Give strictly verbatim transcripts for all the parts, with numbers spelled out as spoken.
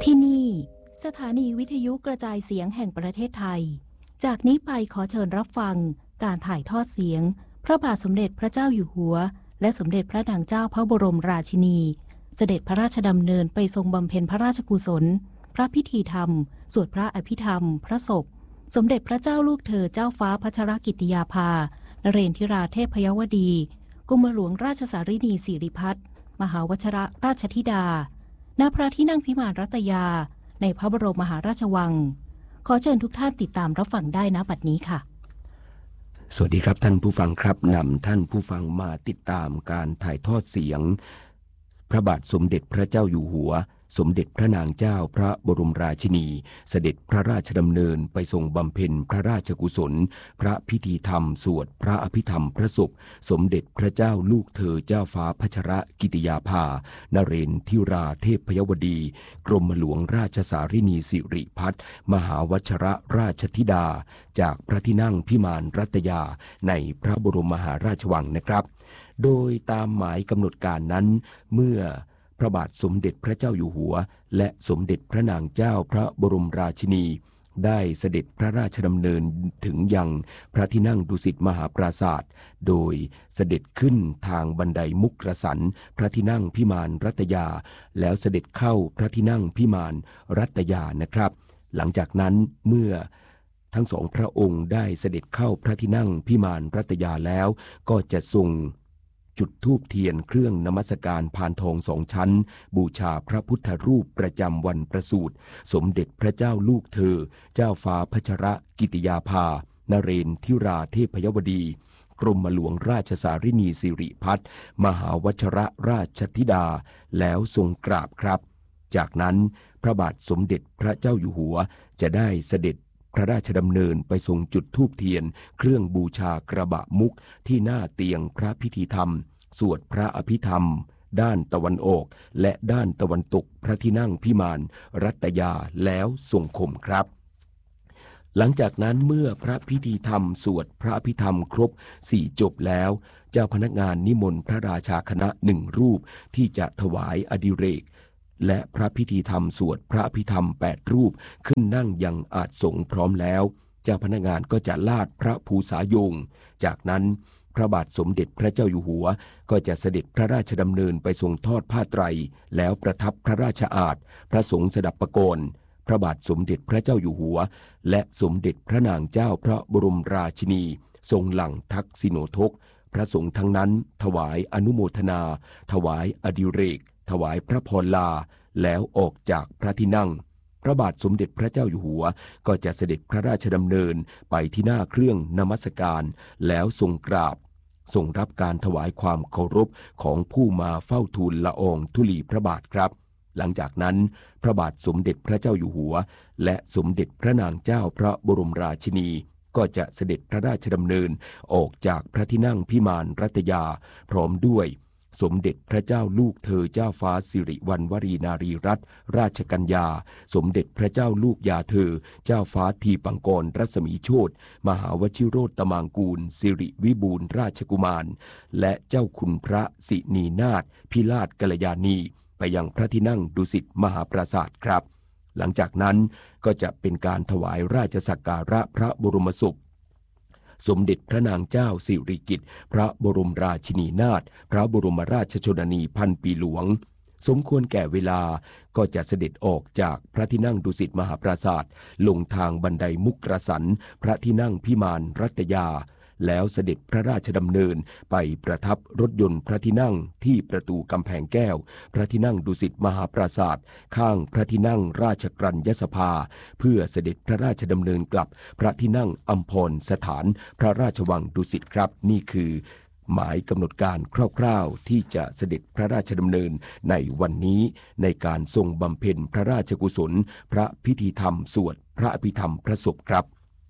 ที่นี่สถานีวิทยุกระจายเสียงแห่งประเทศไทยจากนี้ไปขอเชิญรับฟังการถ่ายทอดเสียงพระบาทสมเด็จพระเจ้าอยู่หัวและสมเด็จพระนางเจ้าพระบรมราชินีเสด็จพระราชดำเนินไปทรงบำเพ็ญพระราชกุศลพระพิธีธรรมสวดพระอภิธรรมพระศพสมเด็จพระเจ้าลูกเธอเจ้าฟ้าพัชรกิติยาภานเรนทิราเทพยวดีกรมหลวงราชสารินีสิริพัฒน์มหาวชิรราชธิดาณพระที่นั่งพิมานรัตยาในพระบรมมหาราชวังขอเชิญทุกท่านติดตามรับฟังได้ณบัดนี้ค่ะสวัสดีครับท่านผู้ฟังครับนำท่านผู้ฟังมาติดตามการถ่ายทอดเสียงพระบาทสมเด็จพระเจ้าอยู่หัวสมเด็จพระนางเจ้าพระบรมราชินีเสด็จพระราชดำเนินไปทรงบำเพ็ญพระราชกุศลพระพิธีธรรมสวดพระอภิธรรมพระศพสมเด็จพระเจ้าลูกเธอเจ้าฟ้าพัชรกิติยาภานเรนทิราเทพยวดีกรมหลวงราชสารินีสิริพัฒน์มหาวชิรราชธิดาจากพระที่นั่งพิมานรัตยาในพระบรมมหาราชวังนะครับโดยตามหมายกำหนดการนั้นเมื่อพระบาทสมเด็จพระเจ้าอยู่หัวและสมเด็จพระนางเจ้าพระบรมราชินีได้เสด็จพระราชดำเนินถึงยังพระที่นั่งดุสิตมหาปราสาทโดยเสด็จขึ้นทางบันไดมุกกสันพระที่นั่งพิมานรัตยาแล้วเสด็จเข้าพระที่นั่งพิมานรัตยานะครับหลังจากนั้นเมื่อทั้งสองพระองค์ได้เสด็จเข้าพระที่นั่งพิมานรัตยาแล้วก็จะทรงจุดธูปเทียนเครื่องนมัสการพานทองสองชั้นบูชาพระพุทธรูปประจำวันประสูติสมเด็จพระเจ้าลูกเธอเจ้าฟ้าพัชรกิติยาภานเรนทิราเทพยวดีกรมหลวงราชสารินีสิริพัฒน์มหาวชิรราชธิดาแล้วทรงกราบครับจากนั้นพระบาทสมเด็จพระเจ้าอยู่หัวจะได้เสด็จพระราชดำเนินไปทรงจุดธูปเทียนเครื่องบูชากระบะมุกที่หน้าเตียงพระพิธีธรรมสวดพระอภิธรรมด้านตะวันออกและด้านตะวันตกพระที่นั่งพิมานรัตยาแล้วทรงคมครับหลังจากนั้นเมื่อพระพิธีธรรมสวดพระอภิธรรมครบสี่จบแล้วเจ้าพนักงานนิมนต์พระราชาคณะหนึ่งรูปที่จะถวายอดิเรกและพระพิธีธรรมสวดพระอภิธรรมแปดรูปขึ้นนั่งยังอาสงพร้อมแล้วเจ้าพนักงานก็จะลาดพระภูษายงจากนั้นพระบาทสมเด็จพระเจ้าอยู่หัวก็จะเสด็จพระราชดำเนินไปทรงทอดผ้าไตรแล้วประทับพระราชอาสน์พระสงฆ์สดับประโกนพระบาทสมเด็จพระเจ้าอยู่หัวและสมเด็จพระนางเจ้าพระบรมราชินีทรงหลั่งทักษิโนทกพระสงฆ์ทั้งนั้นถวายอนุโมทนาถวายอดิเรกถวายพระพรลาแล้วออกจากพระที่นั่งพระบาทสมเด็จพระเจ้าอยู่หัวก็จะเสด็จพระราชดำเนินไปที่หน้าเครื่องนมัสการแล้วทรงกราบทรงรับการถวายความเคารพของผู้มาเฝ้าทูลละอองธุลีพระบาทครับหลังจากนั้นพระบาทสมเด็จพระเจ้าอยู่หัวและสมเด็จพระนางเจ้าพระบรมราชินีก็จะเสด็จพระราชดำเนินออกจากพระที่นั่งพิมานรัตยาพร้อมด้วยสมเด็จพระเจ้าลูกเธอเจ้าฟ้าสิริวัณวรีนารีรัตนราชกัญญาสมเด็จพระเจ้าลูกยาเธอเจ้าฟ้าทีปังกรรัศมีโชติมหาวชิโรตมางกูลสิริวิบูลย์ราชกุมารและเจ้าคุณพระสินีนาถพิราชกัลยาณีไปยังพระที่นั่งดุสิตมหาปราสาทครับหลังจากนั้นก็จะเป็นการถวายราชสักการะพระบรมศพสมเด็จพระนางเจ้าสิริกิติ์พระบรมราชินีนาถพระบรมราชชนนีพันปีหลวงสมควรแก่เวลาก็จะเสด็จออกจากพระที่นั่งดุสิตมหาปราสาทลงทางบันไดมุกกสันพระที่นั่งพิมานรัตยาแล้วเสด็จพระราชดำเนินไปประทับรถยนต์พระที่นั่งที่ประตูกำแพงแก้วพระที่นั่งดุสิตมหาปราสาทข้างพระที่นั่งราชกรัญญสภาเพื่อเสด็จพระราชดำเนินกลับพระที่นั่งอัมพรสถานพระราชวังดุสิตครับนี่คือหมายกำหนดการคร่าวๆที่จะเสด็จพระราชดำเนินในวันนี้ในการทรงบำเพ็ญพระราชกุศลพระพิธีธรรมสวดพระอภิธรรมพระศพครับ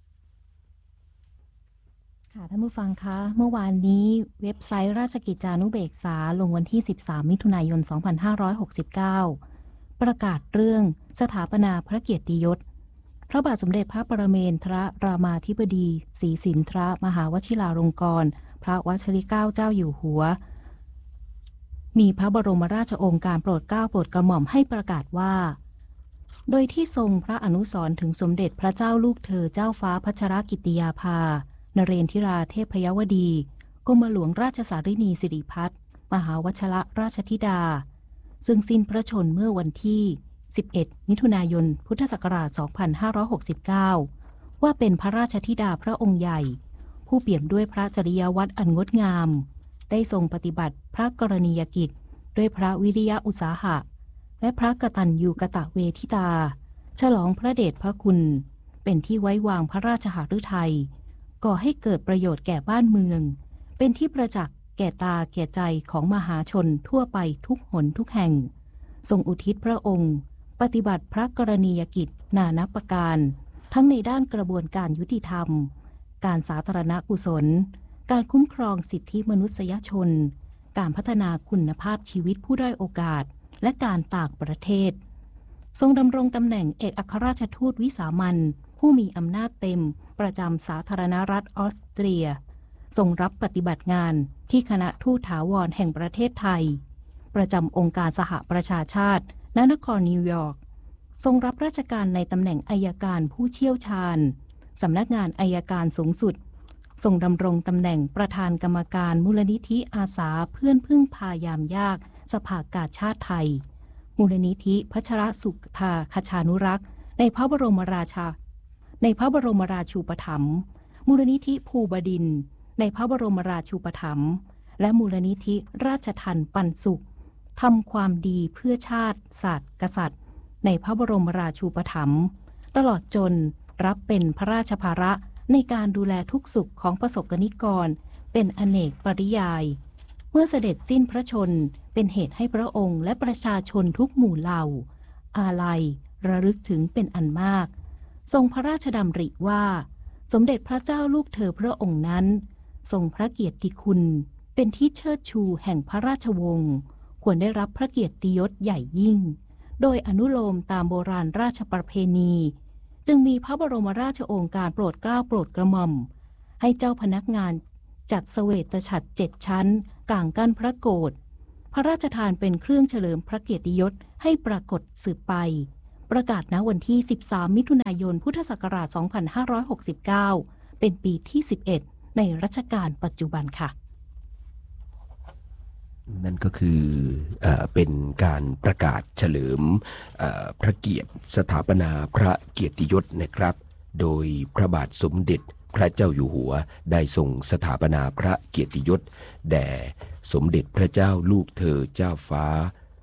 ค่ะท่านผู้ฟังคะเมื่อวานนี้เว็บไซต์ราชกิจจานุเบกษาลงวันที่สิบสามมิถุนายนสองพันห้าร้อยหกสิบเก้าประกาศเรื่องสถาปนาพระเกียรติยศพระบาทสมเด็จพระปรเมนทรรามาธิบดีศรีสินทรมหาวชิราลงกรณ์พระวชิรเกล้าเจ้าอยู่หัวมีพระบรมราชโองการโปรดเกล้าโปรดกระหม่อมให้ประกาศว่าโดยที่ทรงพระอนุสรณ์ถึงสมเด็จพระเจ้าลูกเธอเจ้าฟ้าพัชรกิติยาภานเรนทิราเทพยวดีกรมหลวงราชสารินีสิริพัฒน์มหาวชรราชธิดาซึ่งสิ้นพระชนม์เมื่อวันที่สิบเอ็ดมิถุนายนพุทธศักราชสองพันห้าร้อยหกสิบเก้าว่าเป็นพระราชธิดาพระองค์ใหญ่ผู้เปี่ยมด้วยพระจริยวัตรอันงดงามได้ทรงปฏิบัติพระกรณียกิจด้วยพระวิริยะอุตสาหะและพระกตัญญูกตเวทิตาฉลองพระเดชพระคุณเป็นที่ไว้วางพระราชหฤทัยก่อให้เกิดประโยชน์แก่บ้านเมืองเป็นที่ประจักษ์แก่ตาแก่ใจของมหาชนทั่วไปทุกหนทุกแห่งทรงอุทิศพระองค์ปฏิบัติพระกรณียกิจนานับประการทั้งในด้านกระบวนการยุติธรรมการสาธารณกุศลการคุ้มครองสิทธิมนุษยชนการพัฒนาคุณภาพชีวิตผู้ด้อยโอกาสและการต่างประเทศทรงดำรงตำแหน่งเอกอัครราชทูตวิสามัญผู้มีอำนาจเต็มประจำสาธารณรัฐออสเตรียทรงรับปฏิบัติงานที่คณะทูตถาวรแห่งประเทศไทยประจำองค์การสหประชาชาติณนครนิวยอร์กทรงรับราชการในตำแหน่งอัยการผู้เชี่ยวชาญสำนักงานอัยการสูงสุดทรงดำรงตำแหน่งประธานกรรมการมูลนิธิอาสาเพื่อนพึ่งพายามยากสภากาชาติไทยมูลนิธิพัชรสุธาคชานุรักษ์ในพระบรมราชาในพระบรมราชูปถัมภ์มูลนิธิภูบดินทร์ในพระบรมราชูปถัมภ์และมูลนิธิราชทัณฑ์ปันสุขทำความดีเพื่อชาติศาสตร์กษัตริย์ในพระบรมราชูปถัมภ์ตลอดจนรับเป็นพระราชภาระในการดูแลทุกสุขของประสบกนิกรเป็นอเนกปริยายเมื่อเสด็จสิ้นพระชนเป็นเหตุให้พระองค์และประชาชนทุกหมู่เหล่าอาลัยระลึกถึงเป็นอันมากทรงพระราชดำริว่าสมเด็จพระเจ้าลูกเธอพระองค์นั้นทรงพระเกียรติคุณเป็นที่เชิดชูแห่งพระราชวงศ์ควรได้รับพระเกียรติยศใหญ่ยิ่งโดยอนุโลมตามโบราณราชประเพณีจึงมีพระบรมราชโองการโปรดเกล้าโปรดกระหม่อมให้เจ้าพนักงานจัดเสวตฉัตรเจ็ดชั้นก่างกั้นพระโกฐพระราชทานเป็นเครื่องเฉลิมพระเกียรติยศให้ปรากฏสืบไปประกาศณวันที่สิบสามมิถุนายนพุทธศักราชสองพันห้าร้อยหกสิบเก้าเป็นปีที่สิบเอ็ดในรัชกาลปัจจุบันค่ะนั่นก็คือเอ่อเป็นการประกาศเฉลิมเอ่อพระเกียรติสถาปนาพระเกียรติยศนะครับโดยพระบาทสมเด็จพระเจ้าอยู่หัวได้ทรงสถาปนาพระเกียรติยศแด่สมเด็จพระเจ้าลูกเธอเจ้าฟ้า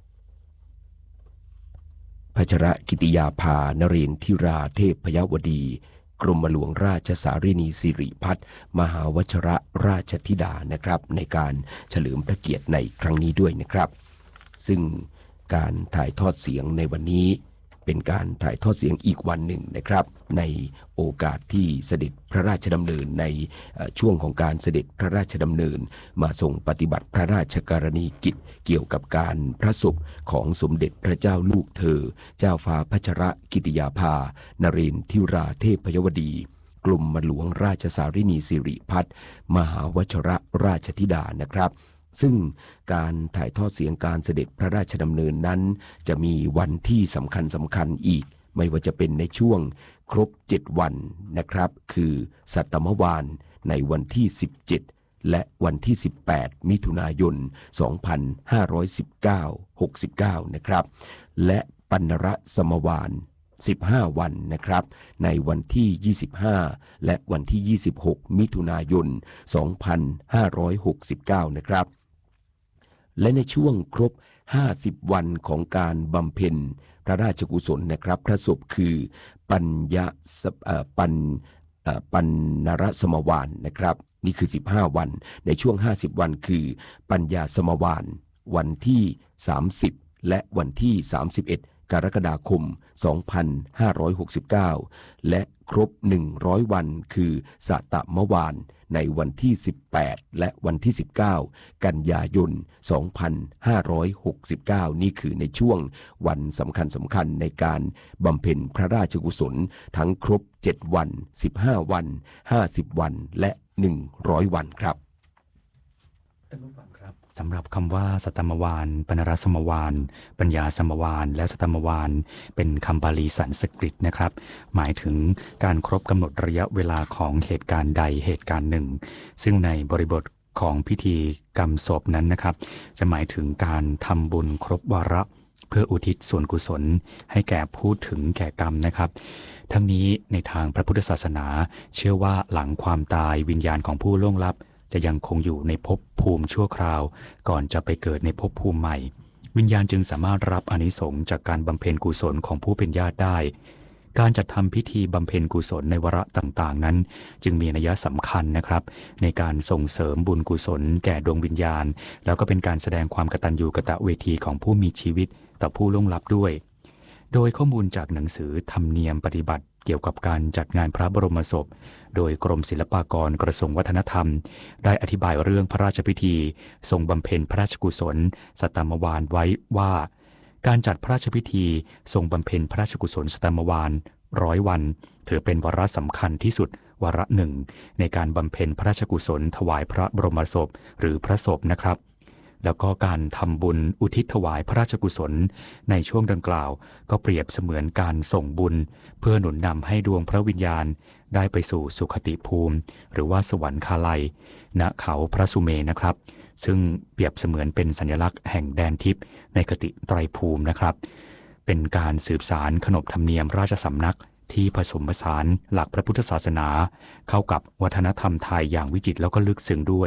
พัชรกิติยาภานเรนทิราเทพยวดีกรมหลวงราชสารินีสิริพัฒน์มหาวชรราชธิดานะครับในการเฉลิมพระเกียรติในครั้งนี้ด้วยนะครับซึ่งการถ่ายทอดเสียงในวันนี้เป็นการถ่ายทอดเสียงอีกวันหนึ่งนะครับในโอกาสที่เสด็จพระราชดำเนินในช่วงของการเสด็จพระราชดำเนินมาทรงปฏิบัติพระราชกรณีกิจเกี่ยวกับการพระศพของสมเด็จพระเจ้าลูกเธอเจ้าฟ้าพัชรกิติยาภานเรนทิราเทพยวดีกรมหลวงราชสารินีสิริพัฒน์มหาวชรราชธิดานะครับซึ่งการถ่ายทอดเสียงการเสด็จพระราชดำเนินนั้นจะมีวันที่สำคัญสำคัญอีกไม่ว่าจะเป็นในช่วงครบเจ็ดวันนะครับคือสัตตมวาลในวันที่สิบเจ็ดและวันที่สิบแปดมิถุนายนสองพันห้าร้อยสิบเก้า หกสิบเก้านะครับและปัณรสมวาลสิบห้าวันนะครับในวันที่ยี่สิบห้าและวันที่ยี่สิบหกมิถุนายนสองพันห้าร้อยหกสิบเก้านะครับและในช่วงครบห้าสิบวันของการบำเพ็ญพระราชกุศลนะครับพระศพคือปัญญาปัญปัณนรสมวาลนะครับนี่คือสิบห้าวันในช่วงห้าสิบวันคือปัญญาสมวาลวันที่สามสิบและวันที่สามสิบเอ็ดกรกฎาคมสองพันห้าร้อยหกสิบเก้าและครบหนึ่งร้อยวันคือสัตตมวาลในวันที่สิบแปดและวันที่สิบเก้ากันยายนสองพันห้าร้อยหกสิบเก้านี่คือในช่วงวันสำคัญสำคัญในการบำเพ็ญพระราชกุศลทั้งครบเจ็ดวันสิบห้าวันห้าสิบวันและหนึ่งร้อยวันครับท่านผู้ฟังครับสำหรับคำว่าสัตตมวานปนรสมวานปัญญาสมวานและสัตตมวานเป็นคำบาลีสันสกฤตนะครับหมายถึงการครบกำหนดระยะเวลาของเหตุการณ์ใดเหตุการณ์หนึ่งซึ่งในบริบทของพิธีกรรมศพนั้นนะครับจะหมายถึงการทำบุญครบวาระเพื่ออุทิศส่วนกุศลให้แก่ผู้ถึงแก่กรรมนะครับทั้งนี้ในทางพระพุทธศาสนาเชื่อว่าหลังความตายวิญญาณของผู้ล่วงลับจะยังคงอยู่ในภพภูมิชั่วคราวก่อนจะไปเกิดในภพภูมิใหม่วิญญาณจึงสามารถรับอานิสงส์จากการบำเพ็ญกุศลของผู้เป็นญาติได้การจัดทำพิธีบำเพ็ญกุศลในวาระต่างๆนั้นจึงมีนัยสำคัญนะครับในการส่งเสริมบุญกุศลแก่ดวงวิญญาณแล้วก็เป็นการแสดงความกตัญญูกตเวทีของผู้มีชีวิตต่อผู้ล่วงลับด้วยโดยข้อมูลจากหนังสือธรรมเนียมปฏิบัติเกี่ยวกับการจัดงานพระบรมศพโดยกรมศิลปากรกระทรวงวัฒนธรรมได้อธิบายเรื่องพระราชพิธีทรงบำเพ็ญพระราชกุศลสัตตมวานไว้ว่าการจัดพระราชพิธีทรงบำเพ็ญพระราชกุศลสัตตมวานร้อยวันถือเป็นวาระสำคัญที่สุดวาระหนึ่งในการบำเพ็ญพระราชกุศลถวายพระบรมศพหรือพระศพนะครับแล้วก็การทำบุญอุทิศถวายพระราชกุศลในช่วงดังกล่าวก็เปรียบเสมือนการส่งบุญเพื่อหนุนนำให้ดวงพระวิญญาณได้ไปสู่สุคติภูมิหรือว่าสวรรคาลัยณเขาพระสุเมรุนะครับซึ่งเปรียบเสมือนเป็นสัญลักษณ์แห่งแดนทิพย์ในคติไตรภูมินะครับเป็นการสืบสานขนบธรรมเนียมราชสำนักที่ผสมผสานหลักพระพุทธศาสนาเข้ากับวัฒนธรรมไทยอย่างวิจิตรแล้วก็ลึกซึ้งด้วย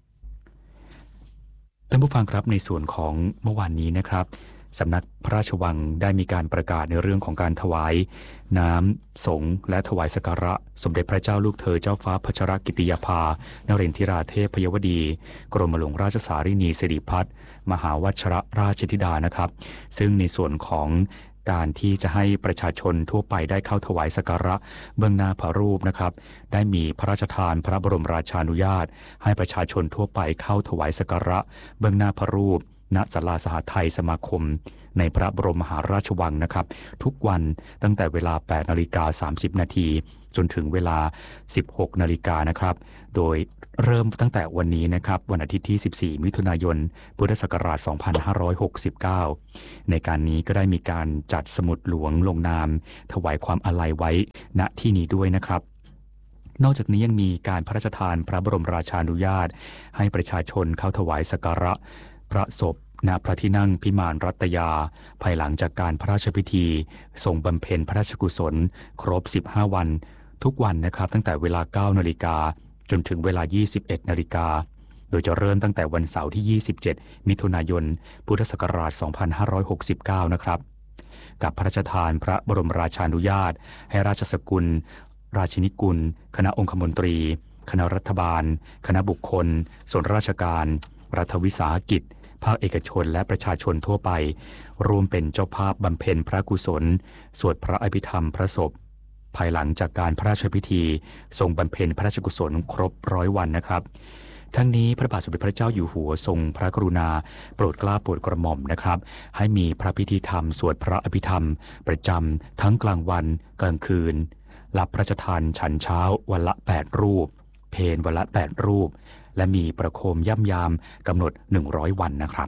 ท่านผู้ฟังครับในส่วนของเมื่อวานนี้นะครับสำนักพระราชวังได้มีการประกาศในเรื่องของการถวายน้ำสงฆ์และถวายสักการะสมเด็จพระเจ้าลูกเธอเจ้าฟ้าพัชรกิติยาภานเรนทิราเทพยวดีกรมหลวงราชสารินีสิริพัฒน์มหาวัชรราชธิดานะครับซึ่งในส่วนของการที่จะให้ประชาชนทั่วไปได้เข้าถวายสักการะเบื้องหน้าพระรูปนะครับได้มีพระราชทานพระบรมราชานุญาตให้ประชาชนทั่วไปเข้าถวายสักการะเบื้องหน้าพระรูปณศาลาสหไทยสมาคมในพระบรมมหาราชวังนะครับทุกวันตั้งแต่เวลา แปดนาฬิกาสามสิบนาทีจนถึงเวลา สิบหกนาฬิกานะครับโดยเริ่มตั้งแต่วันนี้นะครับวันอาทิตย์ที่สิบสี่มิถุนายนพุทธศักราชสองพันห้าร้อยหกสิบเก้าในการนี้ก็ได้มีการจัดสมุดหลวงลงนามถวายความอาลัยไว้ณที่นี้ด้วยนะครับนอกจากนี้ยังมีการพระราชทานพระบรมราชานุญาตให้ประชาชนเข้าถวายสักการะพระศพณพระที่นั่งพิมานรัตยาภายหลังจากการพระราชพิธีทรงบำเพ็ญพระราชกุศลครบสิบห้าวันทุกวันนะครับตั้งแต่เวลา เก้านาฬิกาจนถึงเวลา ยี่สิบเอ็ดนาฬิกาโดยจะเริ่มตั้งแต่วันเสาร์ที่ ยี่สิบเจ็ดมิถุนายนพุทธศักราชสองพันห้าร้อยหกสิบเก้านะครับกับพระราชทานพระบรมราชานุญาตให้ราชสกุลราชินีกุลคณะองคมนตรีคณะรัฐบาลคณะบุคคลส่วนราชการรัฐวิสาหกิจภาคเอกชนและประชาชนทั่วไปรวมเป็นเจ้าภาพบำเพ็ญพระกุศลสวดพระอภิธรรมพระศพภายหลังจากการพระราชพิธีทรงบำเพ็ญพระราชกุศลครบร้อยวันนะครับทั้งนี้พระบาทสมเด็จพระเจ้าอยู่หัวทรงพระกรุณาโปรดเกล้าโปรดกระหม่อมนะครับให้มีพระพิธีธรรมสวดพระอภิธรรมประจำทั้งกลางวันกลางคืนรับพระราชทานฉันเช้าวันละแปดรูปเพลวันละแปดรูปและมีประโคมย่ำยามกำหนดหนึ่งร้อยวันนะครับ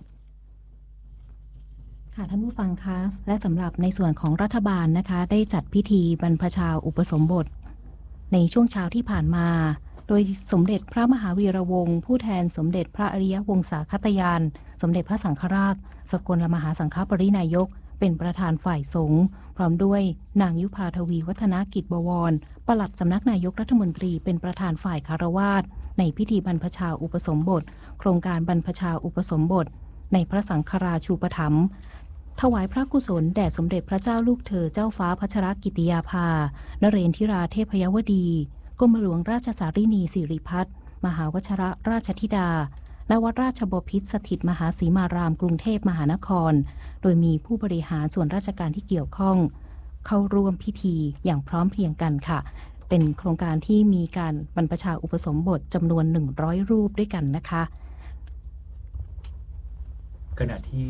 ค่ะท่านผู้ฟังคะและสำหรับในส่วนของรัฐบาลนะคะได้จัดพิธีบรรพชาอุปสมบทในช่วงเช้าที่ผ่านมาโดยสมเด็จพระมหาวีระวงศ์ผู้แทนสมเด็จพระอริยวงศาคตยานสมเด็จพระสังฆราชสกลมหาสังฆปรินายกเป็นประธานฝ่ายสงฆ์พร้อมด้วยนางยุพาทวีวัฒนกิจบวรปลัดสำนักนายกรัฐมนตรีเป็นประธานฝ่ายคารวาสในพิธีบรรพชาอุปสมบทโครงการบรรพชาอุปสมบทในพระสังฆราชูปถัมภ์ถวายพระกุศลแด่สมเด็จพระเจ้าลูกเธอเจ้าฟ้าพัชรกิติยาภานเรนทิราเทพยวดีกรมหลวงราชสารินีสิริพัฒน์มหาวชรราชธิดาณวัดราชบพิตรสถิตมหาสีมารามกรุงเทพมหานครโดยมีผู้บริหารส่วนราชการที่เกี่ยวข้องเข้าร่วมพิธีอย่างพร้อมเพรียงกันค่ะเป็นโครงการที่มีการบรรพชาอุปสมบทจำนวนหนึ่งร้อยรูปด้วยกันนะคะขณะที่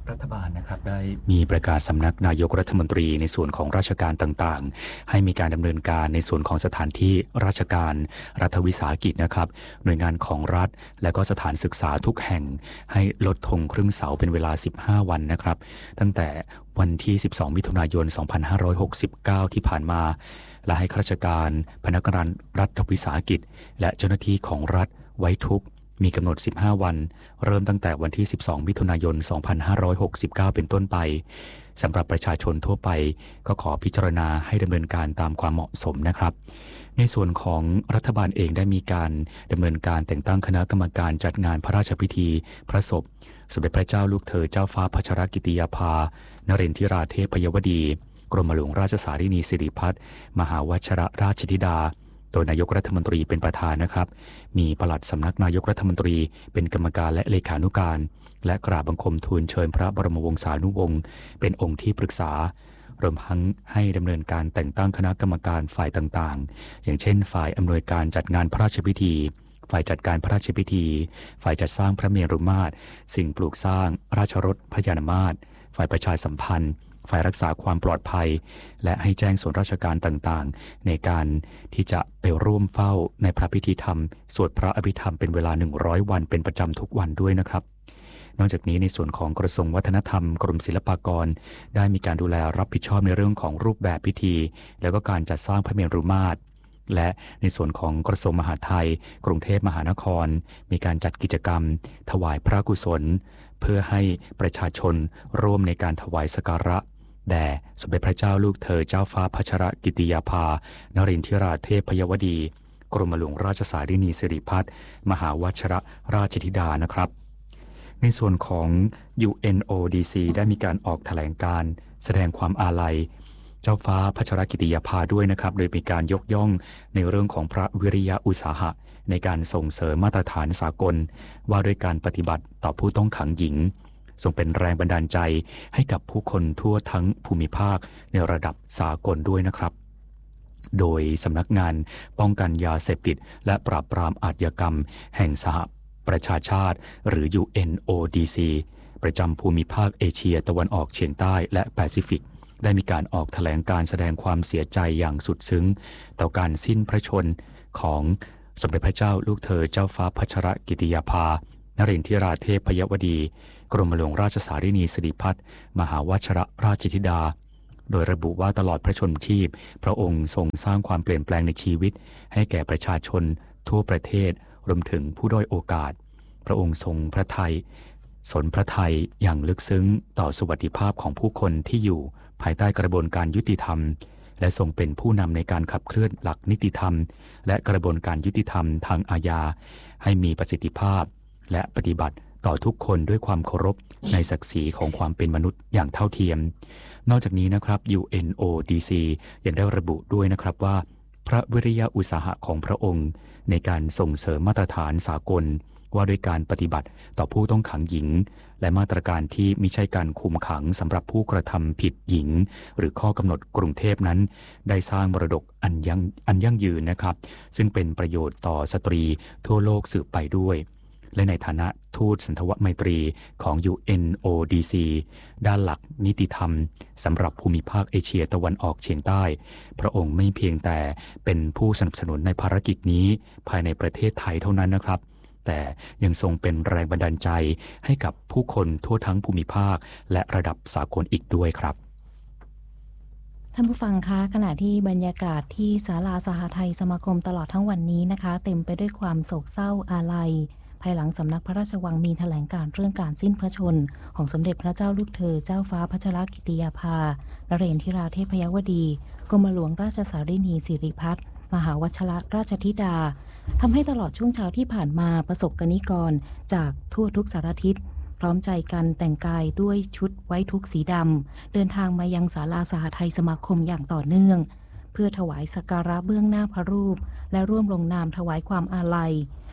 รัฐบาลนะครับได้มีประกาศสำนักนายกรัฐมนตรีในส่วนของราชการต่างๆให้มีการดำเนินการในส่วนของสถานที่ราชการรัฐวิสาหกิจนะครับหน่วยงานของรัฐและก็สถานศึกษาทุกแห่งให้ลดธงครึ่งเสาเป็นเวลาสิบห้าวันนะครับตั้งแต่วันที่สิบสองมิถุนายนสองพันห้าร้อยหกสิบเก้าที่ผ่านมาและให้ข้าราชการพนักงานรัฐวิสาหกิจและเจ้าหน้าที่ของรัฐไว้ทุกข์มีกำหนดสิบห้าวันเริ่มตั้งแต่วันที่สิบสองมิถุนายนสองพันห้าร้อยหกสิบเก้าเป็นต้นไปสำหรับประชาชนทั่วไปก็ขอพิจารณาให้ดำเนินการตามความเหมาะสมนะครับในส่วนของรัฐบาลเองได้มีการดำเนินการแต่งตั้งคณะกรรมการจัดงานพระราชพิธีพระศพสมเด็จพระเจ้าลูกเธอเจ้าฟ้าพัชรกิติยาภานเรนทิราเทพยวดีกรมหลวงราชสารินีสิริพัฒน์มหาวชรราชธิดาโดยนายกรัฐมนตรีเป็นประธานนะครับมีปลัดสำนักนายกรัฐมนตรีเป็นกรรมการและเลขานุการและกราบบังคมทูลเชิญพระบรมวงศานุวงศ์เป็นองค์ที่ปรึกษารวมทั้งให้ดำเนินการแต่งตั้งคณะกรรมการฝ่ายต่างๆอย่างเช่นฝ่ายอำนวยการจัดงานพระราชพิธีฝ่ายจัดการพระราชพิธีฝ่ายจัดสร้างพระเมรุมาตรสิ่งปลูกสร้างราชรถพยานามาตรฝ่ายประชาสัมพันธ์ฝ่ายรักษาความปลอดภัยและให้แจ้งส่วนราชการต่างๆในการที่จะไปร่วมเฝ้าในพระพิธีธรรมสวดพระอภิธรรมเป็นเวลาหนึ่งร้อยวันเป็นประจำทุกวันด้วยนะครับนอกจากนี้ในส่วนของกระทรวงวัฒนธรรมกรมศิลปากรได้มีการดูแลรับผิดชอบในเรื่องของรูปแบบพิธีแล้วก็การจัดสร้างพระเมรุมาตรและในส่วนของกระทรวงมหาดไทยกรุงเทพมหานครมีการจัดกิจกรรมถวายพระกุศลเพื่อให้ประชาชนร่วมในการถวายสักการะแด่สมเด็จพระเจ้าลูกเธอเจ้าฟ้าพัชรกิติยาภานรินทิราเทพยวดีกรมหลวงราชสารินีสิริพัฒน์มหาวชรราชธิดานะครับในส่วนของ ยู เอ็น โอ ดี ซี ได้มีการออกแถลงการแสดงความอาลัยเจ้าฟ้าพัชรกิติยาภาด้วยนะครับโดยมีการยกย่องในเรื่องของพระวิริยะอุตสาหะในการส่งเสริมมาตรฐานสากลว่าด้วยการปฏิบัติต่อผู้ต้องขังหญิงส่งเป็นแรงบันดาลใจให้กับผู้คนทั่วทั้งภูมิภาคในระดับสากลด้วยนะครับโดยสำนักงานป้องกันยาเสพติดและปราบปรามอาชญากรรมแห่งสหประชาชาติหรือ ยู เอ็น โอ ดี ซี ประจำภูมิภาคเอเชียตะวันออกเฉียงใต้และแปซิฟิกได้มีการออกแถลงการแสดงความเสียใจอย่างสุดซึ้งต่อการสิ้นพระชนของสมเด็จพระเจ้าลูกเธอเจ้าฟ้าพัชรกิติยาภานรินทิราเทพยวดีกรมหลวงราชสารินีสิริพัฒน์มหาวชรราชธิดาโดยระบุว่าตลอดพระชนชีพพระองค์ทรงสร้างความเปลี่ยนแปลงในชีวิตให้แก่ประชาชนทั่วประเทศรวมถึงผู้ด้อยโอกาสพระองค์ทรงพระทัยสนพระทัยอย่างลึกซึ้งต่อสวัสดิภาพของผู้คนที่อยู่ภายใต้กระบวนการยุติธรรมและทรงเป็นผู้นำในการขับเคลื่อนหลักนิติธรรมและกระบวนการยุติธรรมทางอาญาให้มีประสิทธิภาพและปฏิบัติต่อทุกคนด้วยความเคารพในศักดิ์ศรีของความเป็นมนุษย์อย่างเท่าเทียมนอกจากนี้นะครับ ยู เอ็น โอ ดี ซี ยังได้ระบุด้วยนะครับว่าพระวิริยะอุตสาหะของพระองค์ในการส่งเสริมมาตรฐานสากลว่าด้วยการปฏิบัติต่อผู้ต้องขังหญิงและมาตรการที่มิใช่การคุมขังสำหรับผู้กระทำผิดหญิงหรือข้อกำหนดกรุงเทพนั้นได้สร้างมรดกอันยั่งอันยั่งยืนนะครับซึ่งเป็นประโยชน์ต่อสตรีทั่วโลกสืบไปด้วยและในฐานะทูตสันทวไมตรีของ ยู เอ็น โอ ดี ซี ด้านหลักนิติธรรมสำหรับภูมิภาคเอเชียตะวันออกเฉียงใต้พระองค์ไม่เพียงแต่เป็นผู้สนับสนุนในภารกิจนี้ภายในประเทศไทยเท่านั้นนะครับแต่ยังทรงเป็นแรงบันดาลใจให้กับผู้คนทั่วทั้งภูมิภาคและระดับสากลอีกด้วยครับท่านผู้ฟังคะขณะที่บรรยากาศที่ศาลาสหทัยสมาคมตลอดทั้งวันนี้นะคะเต็มไปด้วยความโศกเศร้าอาลัยภายหลังสำนักพระราชวังมีแถลงการเรื่องการสิ้นพระชนของสมเด็จพระเจ้าลูกเธอเจ้าฟ้าพัชรกิติยาภานเรนทิราเทพยวดีกรมหลวงราชสารินีสิริพัฒน์มหาวชรราชธิดาทำให้ตลอดช่วงเช้าที่ผ่านมาประสบกนิกรจากทั่วทุกสารทิศพร้อมใจกันแต่งกายด้วยชุดไว้ทุกข์สีดำเดินทางมายังศาลาสหทัยสมาคมอย่างต่อเนื่องเพื่อถวายสักการะเบื้องหน้าพระรูปและร่วมลงนามถวายความอาลัย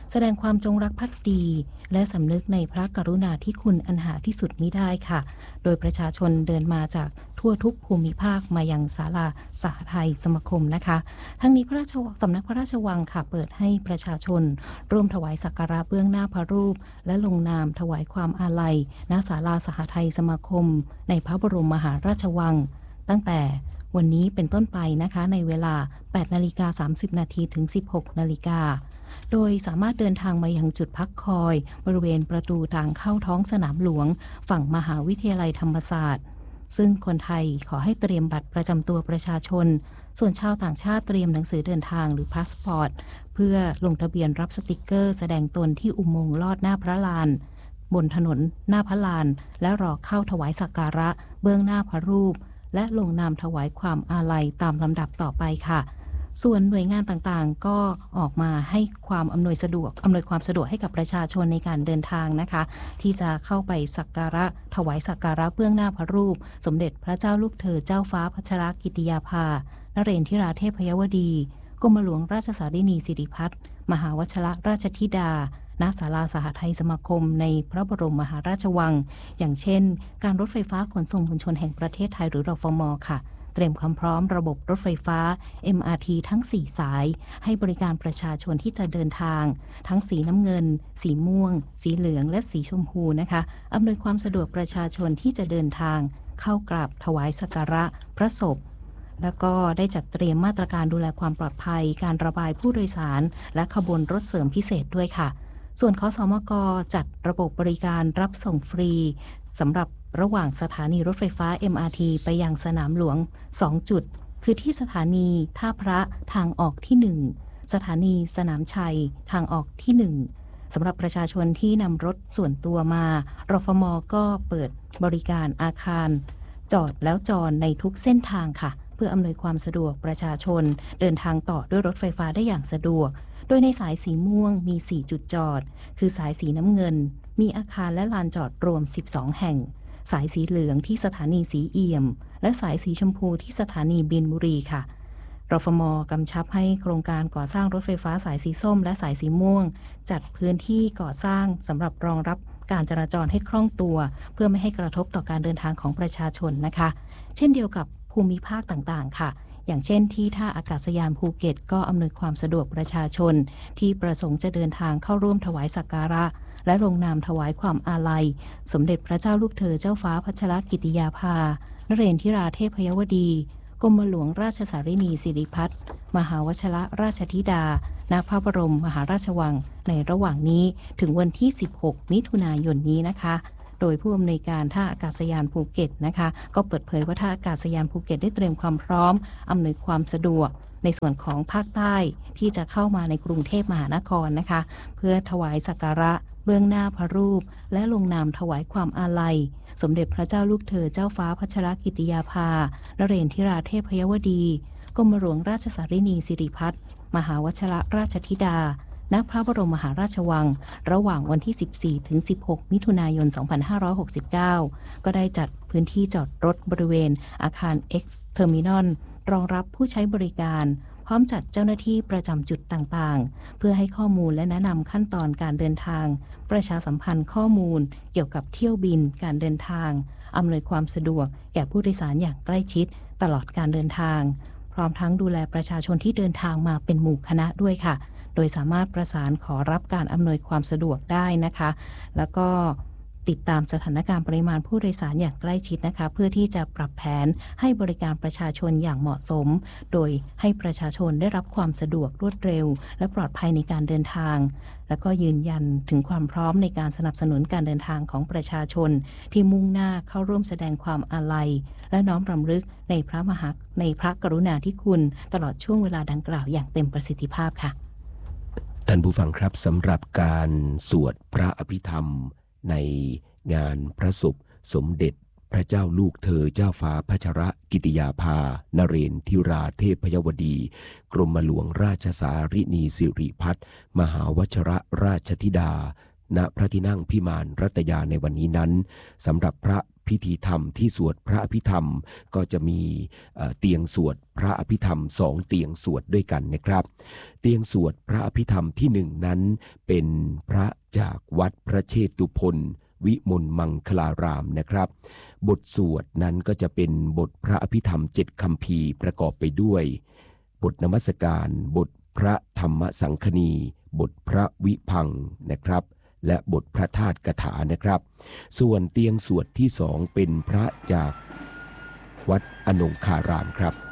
แสดงความจงรักภักดีและสำนึกในพระกรุณาธิคุณอันหาที่สุดมิได้ค่ะโดยประชาชนเดินมาจากทั่วทุกภูมิภาคมายังศาลาสหไทยสมาคมนะคะทั้งนี้พระราชสำนักพระราชวังค่ะเปิดให้ประชาชนร่วมถวายสักการะเบื้องหน้าพระรูปและลงนามถวายความอาลัยณศาลาสหไทยสมาคมในพระบรมมหาราชวังตั้งแต่วันนี้เป็นต้นไปนะคะในเวลา แปดนาฬิกาสามสิบนาทีถึง สิบหกนาฬิกาโดยสามารถเดินทางมายังจุดพักคอยบริเวณประตูทางเข้าท้องสนามหลวงฝั่งมหาวิทยาลัยธรรมศาสตร์ซึ่งคนไทยขอให้เตรียมบัตรประจำตัวประชาชนส่วนชาวต่างชาติเตรียมหนังสือเดินทางหรือพาสปอร์ตเพื่อลงทะเบียนรับสติกเกอร์แสดงตนที่อุโมงค์ลอดหน้าพระลานบนถนนหน้าพระลานและรอเข้าถวายสักการะเบื้องหน้าพระรูปและลงนามถวายความอาลัยตามลำดับต่อไปค่ะส่วนหน่วยงานต่างๆก็ออกมาให้ความอำนวยสะดวกอำนวยความสะดวกให้กับประชาชนในการเดินทางนะคะที่จะเข้าไปสักการะถวายสักการะเบื้องหน้าพระรูปสมเด็จพระเจ้าลูกเธอเจ้าฟ้าพัชรกิติยาภานเรนทิราเทพยวดีกรมหลวงราชสารินีสิริพัฒน์มหาวชรราชธิดาณศาลาสหไทยสมาคมในพระบรมมหาราชวังอย่างเช่นการรถไฟฟ้าขนส่งมวลชนแห่งประเทศไทยหรือรฟม.ค่ะเตรียมความพร้อมระบบรถไฟฟ้า เอ็ม อาร์ ที ทั้งสี่สายให้บริการประชาชนที่จะเดินทางทั้งสีน้ำเงินสีม่วงสีเหลืองและสีชมพูนะคะอำนวยความสะดวกประชาชนที่จะเดินทางเข้ากราบถวายสักการะพระศพแล้วก็ได้จัดเตรียมมาตรการดูแลความปลอดภัยการระบายผู้โดยสารและขบวนรถเสริมพิเศษด้วยค่ะส่วนคสมกจัดระบบบริการรับส่งฟรีสำหรับระหว่างสถานีรถไฟฟ้า เอ็ม อาร์ ที ไปยังสนามหลวงสองจุดคือที่สถานีท่าพระทางออกที่หนึ่งสถานีสนามชัยทางออกที่หนึ่งสำหรับประชาชนที่นำรถส่วนตัวมารฟม.ก็เปิดบริการอาคารจอดแล้วจอดในทุกเส้นทางค่ะเพื่ออำนวยความสะดวกประชาชนเดินทางต่อด้วยรถไฟฟ้าได้อย่างสะดวกโดยในสายสีม่วงมีสี่จุดจอดคือสายสีน้ำเงินมีอาคารและลานจอดรวมสิบสองแห่งสายสีเหลืองที่สถานีสีเอี่ยมและสายสีชมพูที่สถานีบินบุรีค่ะรฟม.กำชับให้โครงการก่อสร้างรถไฟฟ้าสายสีส้มและสายสีม่วงจัดพื้นที่ก่อสร้างสำหรับรองรับการจราจรให้คล่องตัวเพื่อไม่ให้กระทบต่อการเดินทางของประชาชนนะคะเช่นเดียวกับภูมิภาคต่างๆค่ะอย่างเช่นที่ท่าอากาศยานภูเก็ตก็อำนวยความสะดวกประชาชนที่ประสงค์จะเดินทางเข้าร่วมถวายสักการะและลงนามถวายความอาลัยสมเด็จพระเจ้าลูกเธอเจ้าฟ้าพัชรกิติยาภานเรนทิราเทพยวดีกรมหลวงราชสารินีสิริพัฒน์มหาวชรราชธิดาณพระบรมมหาราชวังในระหว่างนี้ถึงวันที่สิบหกมิถุนายนนี้นะคะโดยผู้อำนวยการท่าอากาศยานภูเก็ตนะคะก็เปิดเผยว่าท่าอากาศยานภูเก็ตได้เตรียมความพร้อมอำนวยความสะดวกในส่วนของภาคใต้ที่จะเข้ามาในกรุงเทพมหานครนะคะเพื่อถวายสักการะเบื้องหน้าพระรูปและลงนามถวายความอาลัยสมเด็จพระเจ้าลูกเธอเจ้าฟ้าพัชรกิติยาภานเรนทิราเทพยวดีกรมหลวงราชสารินีสิริพัฒน์มหาวชรราชธิดาณพระบรมมหาราชวังระหว่างวันที่สิบสี่ถึงสิบหกมิถุนายนสองพันห้าร้อยหกสิบเก้าก็ได้จัดพื้นที่จอดรถบริเวณอาคาร X Terminal รองรับผู้ใช้บริการพร้อมจัดเจ้าหน้าที่ประจำจุดต่างๆเพื่อให้ข้อมูลและแนะนำขั้นตอนการเดินทางประชาสัมพันธ์ข้อมูลเกี่ยวกับเที่ยวบินการเดินทางอำนวยความสะดวกแก่ผู้โดยสารอย่างใกล้ชิดตลอดการเดินทางพร้อมทั้งดูแลประชาชนที่เดินทางมาเป็นหมู่คณะด้วยค่ะโดยสามารถประสานขอรับการอำนวยความสะดวกได้นะคะแล้วก็ติดตามสถานการณ์ปริมาณผู้โดยสารอย่างใกล้ชิดนะคะเพื่อที่จะปรับแผนให้บริการประชาชนอย่างเหมาะสมโดยให้ประชาชนได้รับความสะดวกรวดเร็วและปลอดภัยในการเดินทางแล้วก็ยืนยันถึงความพร้อมในการสนับสนุนการเดินทางของประชาชนที่มุ่งหน้าเข้าร่วมแสดงความอาลัยและน้อมรำลึกในพระมหาในพระกรุณาธิคุณตลอดช่วงเวลาดังกล่าวอย่างเต็มประสิทธิภาพค่ะท่านผู้ฟังครับสำหรับการสวดพระอภิธรรมในงานพระศพสมเด็จพระเจ้าลูกเธอเจ้าฟ้าพัชรกิติยาภานเรนทิราเทพยวดีกรมหลวงราชสารินีสิริพัฒน์มหาวชรราชธิดาณพระที่นั่งพิมานรัตยาในวันนี้นั้นสำหรับพระพิธีธรรมที่สวดพระอภิธรรมก็จะมีเตียงสวดพระอภิธรรมสองเตียงสวดด้วยกันนะครับเตียงสวดพระอภิธรรมที่หนึ่งนั้นเป็นพระจากวัดพระเชตุพนวิมลมังคลารามนะครับบทสวดนั้นก็จะเป็นบทพระอภิธรรมเจ็ดคัมภีร์ประกอบไปด้วยบทนมัสการบทพระธรรมสังคณีบทพระวิพังค์นะครับและบทพระธาตุกถานะครับส่วนเตียงสวดที่สองเป็นพระจากวัดอนงคารามครับ